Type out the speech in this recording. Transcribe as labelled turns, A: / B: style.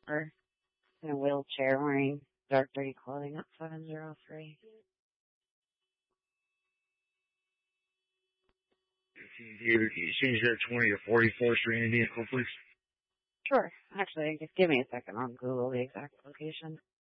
A: or in a wheelchair wearing dark dirty clothing at 703.
B: Can you change that 20 to 44th Street, Indiana, please?
A: Sure. Actually, just give me a second. I'll Google the exact location.